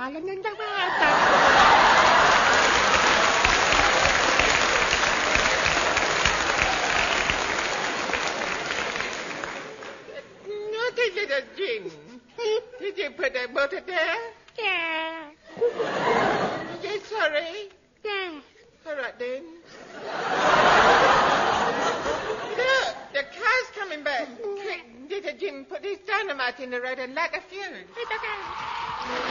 darling, in the weather. Naughty little Jim. Did you put that motor there? Yeah. You sorry? Yeah. All right, then. Look, the car's coming back. Quick, little Jim, put his dynamite in the road and light a fuse. It's okay.